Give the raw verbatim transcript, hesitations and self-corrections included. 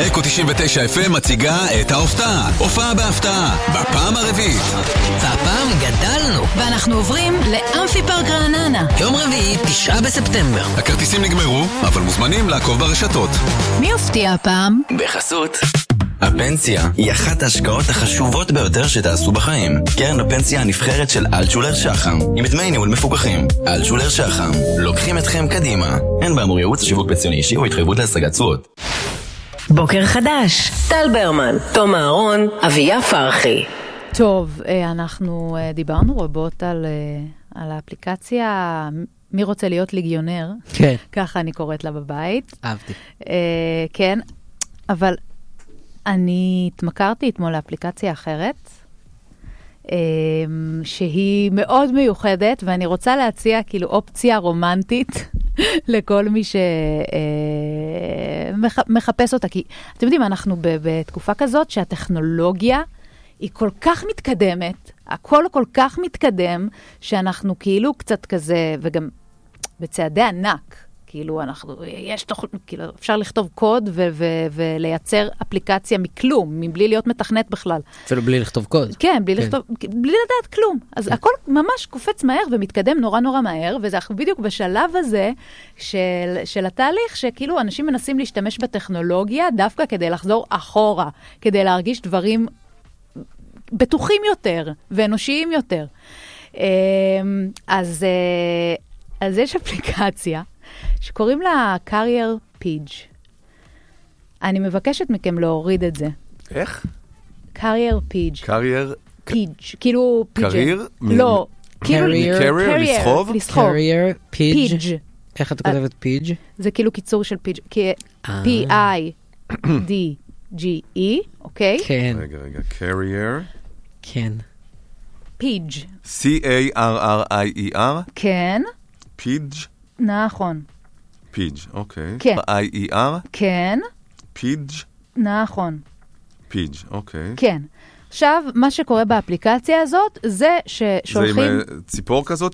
אקו תשעים ותשע אף אם מציגה את ההופעה. הופעה בהפתעה, בפעם הרביעית. והפעם גדלנו, ואנחנו עוברים לאמפי פארק רעננה. יום רביעי, תשעה בספטמבר. הכרטיסים נגמרו, אבל מוזמנים לעקוב ברשתות. מי הופתיע הפעם? בחסות. הפנסיה היא אחת ההשקעות החשובות ביותר שתעשו בחיים. קרן הפנסיה הנבחרת של אלטשולר שחם, עם דמי ניהול מפוקחים. אלטשולר שחם, לוקחים אתכם קדימה. אין באמור ייעוץ שיווק פנסיוני אישי או התחייבות להשגת תשואות. בוקר חדש, טל ברמן, תום אהרון, אביה פרחי. טוב, אנחנו דיברנו רבות על, על האפליקציה מי רוצה להיות ליגיונר. כן. ככה אני קוראת לה בבית. אהבתי. כן, אבל אני התמכרתי אתמול לאפליקציה אחרת, שהיא מאוד מיוחדת, ואני רוצה להציע כאילו אופציה רומנטית לכל מי שמחפש אותה. כי אתם יודעים, אנחנו בתקופה כזאת שהטכנולוגיה היא כל כך מתקדמת, הכל כל כך מתקדם, שאנחנו כאילו קצת כזה, וגם בצעדי ענק, כאילו אנחנו, יש תוך, כאילו אפשר לכתוב קוד ו- ו- ולייצר אפליקציה מכלום, מבלי להיות מתכנת בכלל. אפילו בלי לכתוב קוד. כן, בלי לכתוב, בלי לדעת כלום. אז הכל ממש קופץ מהר ומתקדם נורא נורא מהר, וזה בדיוק בשלב הזה של, של התהליך, שכאילו אנשים מנסים להשתמש בטכנולוגיה דווקא כדי לחזור אחורה, כדי להרגיש דברים בטוחים יותר ואנושיים יותר. אז, אז יש אפליקציה שקוראים לה Career Page. אני מבקשת מכם להוריד את זה. איך? Career Page. Career? Page. כאילו קרייר? לא. מקרייר? לסחוב? לסחוב. Career Page. Page. איך את כותבת Page? זה כאילו קיצור של Page. P I D G E, אוקיי? כן. רגע, רגע. Career? כן. Page. C A R R I E R? כן. Page? נכון. פיג', אוקיי. כן. I E R? כן. פיג'? נכון. פיג', אוקיי. כן. עכשיו, מה שקורה באפליקציה הזאת, זה ששולחים... זה עם ציפור כזאת?